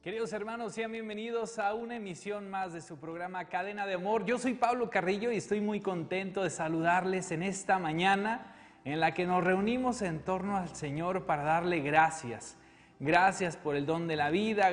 Queridos hermanos, sean bienvenidos a una emisión más de su programa Cadena de Amor. Yo soy Pablo Carrillo y estoy muy contento de saludarles en esta mañana en la que nos reunimos en torno al Señor para darle gracias. Gracias por el don de la vida,